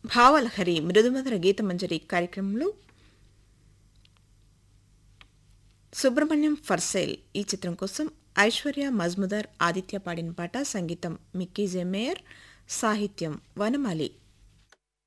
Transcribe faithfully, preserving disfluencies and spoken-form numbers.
భావలహరి మృదుమధుర గీతమంజరి కార్యక్రమంలో సుబ్రహ్మణ్యం ఫర్సేల్ ఈ చిత్రం కోసం ఐశ్వర్య మజ్ముదర్ ఆదిత్య పాడిన పాట. సంగీతం మిక్కీ జె మేయర్, సాహిత్యం వనమాలి.